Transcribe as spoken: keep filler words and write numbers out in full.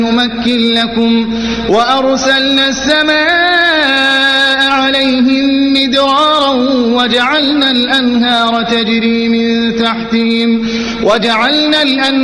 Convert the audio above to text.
نمكن لكم وأرسلنا السماء عليهم مدرارا وجعلنا الأنهار تجري من تحتهم وجعلنا الأنهار